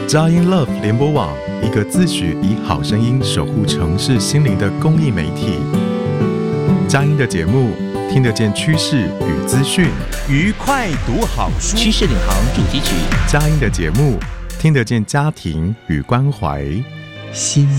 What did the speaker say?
佳音 Love 联播网，一个自诩以好声音守护城市心灵的公益媒体。佳音的节目听得见趋势与资讯， 愉快读好书， 趋势领航主题曲。 佳音的节目听得见家庭与关怀。 心